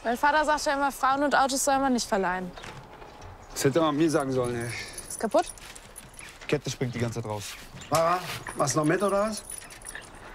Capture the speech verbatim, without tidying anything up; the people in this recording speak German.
Mein Vater sagt ja immer, Frauen und Autos soll man nicht verleihen. Das hätte man mir sagen sollen, ey. Ist kaputt? Kette springt die ganze Zeit raus. Mara, machst du noch mit oder was?